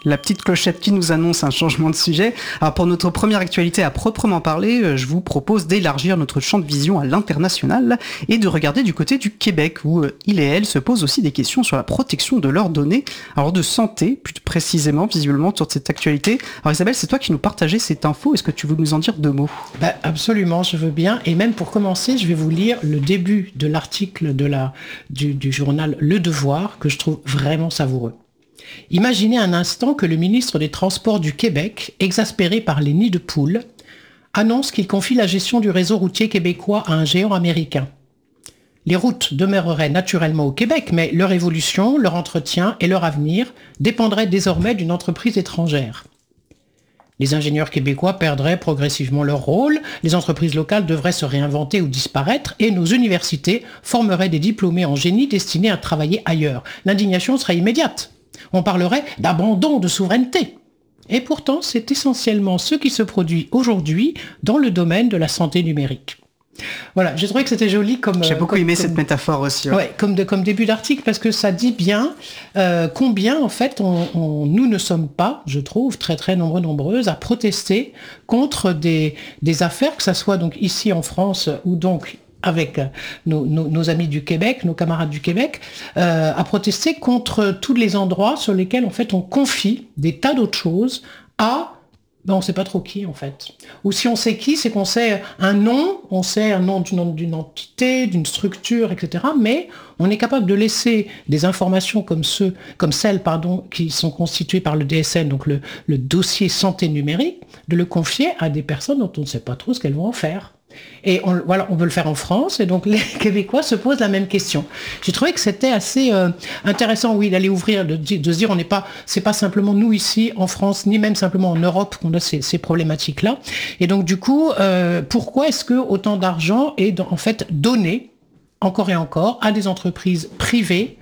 La petite clochette qui nous annonce un changement de sujet. Alors pour notre première actualité à proprement parler, je vous propose d'élargir notre champ de vision à l'international et de regarder du côté du Québec où il et elle se posent aussi des questions sur la protection de leurs données, alors de santé plus précisément, visiblement sur cette actualité. Alors Isabelle, c'est toi qui nous partageais cette info, est-ce que tu veux nous en dire 2 mots ? Absolument, je veux bien. Et même pour commencer, je vais vous lire le début de l'article du journal Le Devoir que je trouve vraiment savoureux. Imaginez un instant que le ministre des Transports du Québec, exaspéré par les nids de poules, annonce qu'il confie la gestion du réseau routier québécois à un géant américain. Les routes demeureraient naturellement au Québec, mais leur évolution, leur entretien et leur avenir dépendraient désormais d'une entreprise étrangère. Les ingénieurs québécois perdraient progressivement leur rôle, les entreprises locales devraient se réinventer ou disparaître, et nos universités formeraient des diplômés en génie destinés à travailler ailleurs. L'indignation serait immédiate. On parlerait d'abandon de souveraineté. Et pourtant, c'est essentiellement ce qui se produit aujourd'hui dans le domaine de la santé numérique. Voilà, j'ai trouvé que c'était joli comme... J'ai beaucoup aimé cette métaphore aussi. Ouais, comme début d'article, parce que ça dit bien combien, en fait, nous ne sommes pas, je trouve, très très nombreuses à protester contre des affaires, que ça soit donc ici en France ou donc avec nos amis du Québec, nos camarades du Québec, à protester contre tous les endroits sur lesquels, en fait, on confie des tas d'autres choses à... on ne sait pas trop qui, en fait. Ou si on sait qui, c'est qu'on sait un nom, on sait un nom d'une entité, d'une structure, etc. Mais on est capable de laisser des informations comme celles qui sont constituées par le DSN, donc le dossier santé numérique, de le confier à des personnes dont on ne sait pas trop ce qu'elles vont en faire. Et on veut le faire en France, et donc les Québécois se posent la même question. J'ai trouvé que c'était assez intéressant, oui, d'aller ouvrir, de se dire, c'est pas simplement nous ici en France, ni même simplement en Europe qu'on a ces problématiques-là. Et donc du coup, pourquoi est-ce que autant d'argent est en fait donné encore et encore à des entreprises privées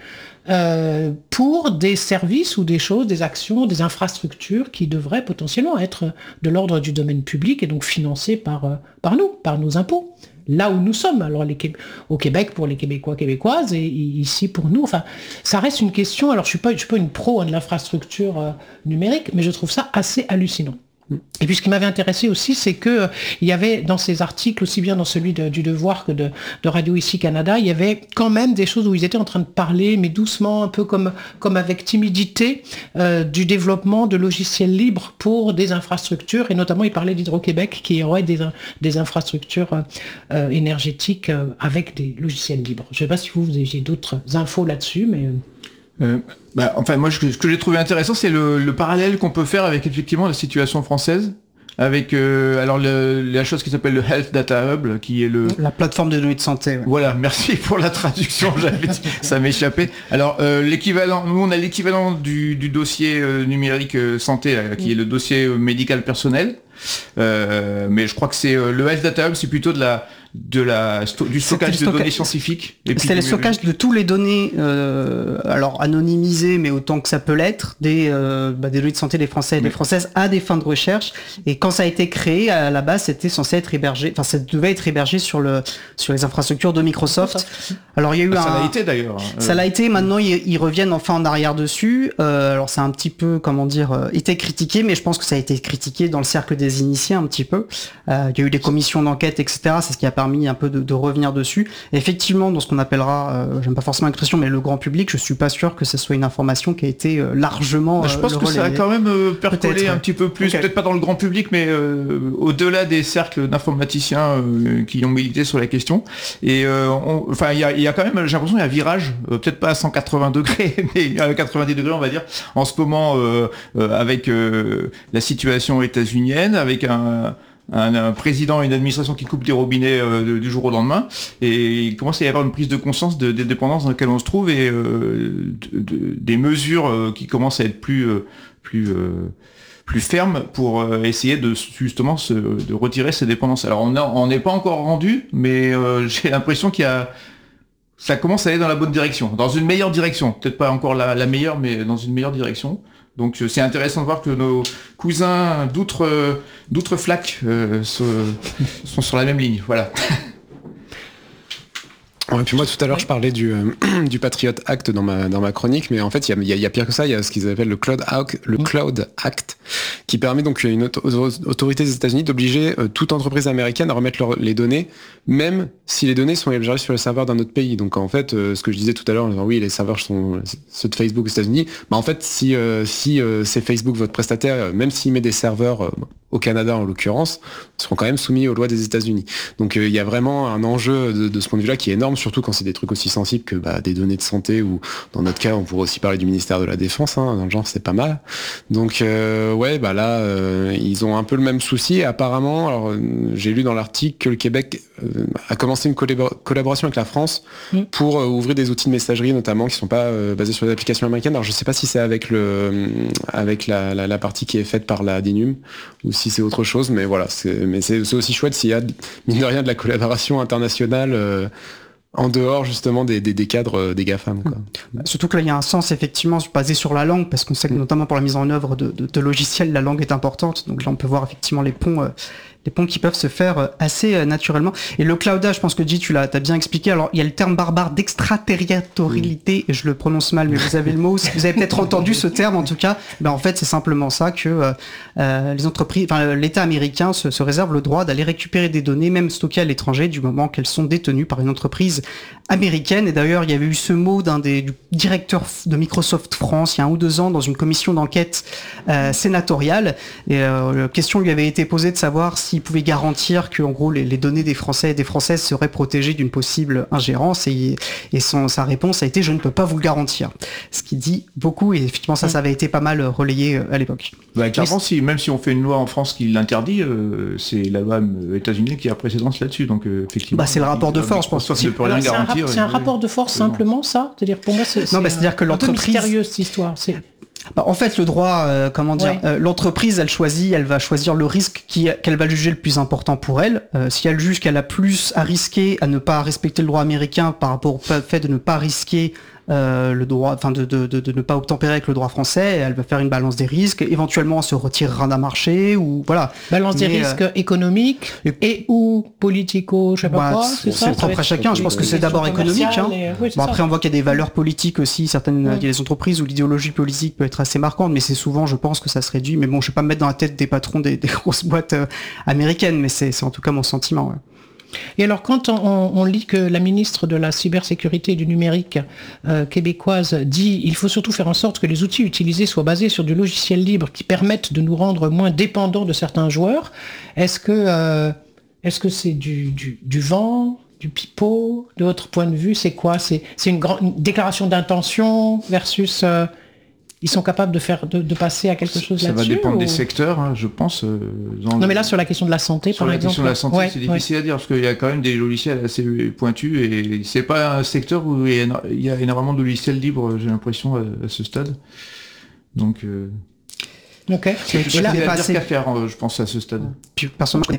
pour des services ou des choses, des actions, des infrastructures qui devraient potentiellement être de l'ordre du domaine public et donc financées par nous, par nos impôts. Là où nous sommes, alors au Québec pour les Québécois, Québécoises, et ici pour nous, enfin, ça reste une question, alors je suis pas une pro de l'infrastructure numérique, mais je trouve ça assez hallucinant. Et puis ce qui m'avait intéressé aussi, c'est que il y avait dans ces articles, aussi bien dans celui du Devoir que de Radio Ici Canada, il y avait quand même des choses où ils étaient en train de parler, mais doucement, un peu comme avec timidité, du développement de logiciels libres pour des infrastructures, et notamment ils parlaient d'Hydro-Québec qui aurait des infrastructures énergétiques avec des logiciels libres. Je ne sais pas si vous aviez d'autres infos là-dessus, mais... Enfin, moi, ce que j'ai trouvé intéressant, c'est le parallèle qu'on peut faire avec effectivement la situation française, avec la chose qui s'appelle le Health Data Hub, qui est la plateforme de données de santé. Ouais. Voilà, merci pour la traduction, ça m'échappait. Alors l'équivalent, nous on a l'équivalent du dossier numérique santé, qui est le dossier médical personnel. Mais je crois que c'est le Health Data Hub, c'est plutôt du stockage de données scientifiques. C'est le stockage de tous les données, alors anonymisées, mais autant que ça peut l'être, des données de santé des Français et des Françaises à des fins de recherche. Et quand ça a été créé, à la base, c'était censé être hébergé, enfin ça devait être hébergé sur les infrastructures de Microsoft. Alors il y a eu ça l'a été d'ailleurs. Ça l'a été. Maintenant ils reviennent enfin en arrière dessus. Alors c'est un petit peu, été critiqué, mais je pense que ça a été critiqué dans le cercle des initiés un petit peu. Il y a eu des commissions d'enquête, etc. C'est ce qui a permis un peu de revenir dessus. Et effectivement, dans ce qu'on appellera, j'aime pas forcément l'expression, mais le grand public, je suis pas sûr que ce soit une information qui a été largement je pense que ça a quand même percolé un petit peu plus, peut-être pas dans le grand public, mais au-delà des cercles d'informaticiens qui ont milité sur la question. Et il y a quand même, j'ai l'impression, il y a un virage, peut-être pas à 180 degrés, mais à 90 degrés, on va dire, en ce moment, avec la situation états-unienne, avec un président et une administration qui coupe les robinets du jour au lendemain, et il commence à y avoir une prise de conscience des dépendances dans lesquelles on se trouve, et des mesures qui commencent à être plus fermes pour essayer de justement de retirer ces dépendances. Alors on n'est pas encore rendu, mais j'ai l'impression ça commence à aller dans la bonne direction, dans une meilleure direction, peut-être pas encore la meilleure, mais dans une meilleure direction. Donc c'est intéressant de voir que nos cousins d'outre-Flac sont sur la même ligne. Voilà. Ouais, puis moi tout à l'heure je parlais du Patriot Act dans ma chronique, mais en fait il y a pire que ça, il y a ce qu'ils appellent le Cloud Act, qui permet donc à une autorité des États-Unis d'obliger toute entreprise américaine à remettre les données, même si les données sont hébergées sur le serveur d'un autre pays. Donc en fait, ce que je disais tout à l'heure, en disant oui les serveurs sont ceux de Facebook aux États-Unis, bah en fait si c'est Facebook votre prestataire, même s'il met des serveurs au Canada en l'occurrence, seront quand même soumis aux lois des États-Unis. Donc il y a vraiment un enjeu de ce point de vue-là qui est énorme, surtout quand c'est des trucs aussi sensibles que des données de santé, ou dans notre cas on pourrait aussi parler du ministère de la Défense, dans le genre c'est pas mal. Donc là ils ont un peu le même souci, et apparemment, alors j'ai lu dans l'article que le Québec a commencé une collaboration avec la France pour ouvrir des outils de messagerie notamment qui sont pas basés sur des applications américaines. Alors je sais pas si c'est avec la partie qui est faite par la DNUM ou si c'est autre chose, mais voilà, c'est aussi chouette s'il y a mine de rien de la collaboration internationale en dehors justement des cadres des GAFAM, quoi. Surtout que là il y a un sens effectivement basé sur la langue, parce qu'on sait que notamment pour la mise en œuvre de logiciels, la langue est importante, donc là on peut voir effectivement les ponts qui peuvent se faire assez naturellement. Et le cloudage, je pense que Guy, t'as bien expliqué. Alors, il y a le terme barbare d'extraterritorialité, et je le prononce mal, mais vous avez le mot. Vous avez peut-être entendu ce terme, en tout cas. En fait, c'est simplement ça que les entreprises, l'État américain se réserve le droit d'aller récupérer des données, même stockées à l'étranger, du moment qu'elles sont détenues par une entreprise américaine. Et d'ailleurs, il y avait eu ce mot du directeur de Microsoft France, il y a 1 ou 2 ans, dans une commission d'enquête sénatoriale. Et la question lui avait été posée de savoir s'il pouvait garantir que, en gros, les données des Français et des Françaises seraient protégées d'une possible ingérence, et sa réponse a été « je ne peux pas vous le garantir ». Ce qui dit beaucoup, et effectivement ça avait été pas mal relayé à l'époque. Clairement, même si on fait une loi en France qui l'interdit, c'est la loi États-Unis qui a précédence là-dessus, donc effectivement. C'est le rapport de force, je pense. Ça ne peut rien garantir. C'est un rapport de force simplement, ça ? C'est-à-dire, pour moi, c'est c'est-à-dire que l'entreprise... un peu mystérieux, cette histoire. En fait, le droit, l'entreprise, elle va choisir le risque qu'elle va juger le plus important pour elle. Si elle juge qu'elle a plus à risquer à ne pas respecter le droit américain par rapport au fait de ne pas risquer le droit, de ne pas obtempérer avec le droit français, elle va faire une balance des risques, éventuellement elle se retirera d'un marché, ou voilà. Balance des risques économiques et ou politico, je sais pas quoi. C'est propre à chacun. Je pense que c'est d'abord économique. Après, on voit qu'il y a des valeurs politiques aussi. Certaines, il y a des entreprises où l'idéologie politique peut être assez marquante, mais c'est souvent, je pense, que ça se réduit. Mais bon, je vais pas me mettre dans la tête des patrons des grosses boîtes américaines, mais c'est en tout cas mon sentiment. Ouais. Et alors, quand on lit que la ministre de la cybersécurité et du numérique québécoise dit « il faut surtout faire en sorte que les outils utilisés soient basés sur du logiciel libre qui permettent de nous rendre moins dépendants de certains joueurs », est-ce que c'est du vent, du pipeau, de votre point de vue, c'est quoi ? C'est une déclaration d'intention versus... ils sont capables de passer à quelque chose là-dessus ? Ça va dépendre des secteurs, je pense. Non, mais là, sur la question de la santé, par exemple. Sur la question de la santé, c'est difficile à dire, parce qu'il y a quand même des logiciels assez pointus, et c'est pas un secteur où il y a énormément de logiciels libres, j'ai l'impression, à ce stade. Donc... Ok. C'est pas dire qu'à faire, je pense, à ce stade. Puis, personnellement, je connais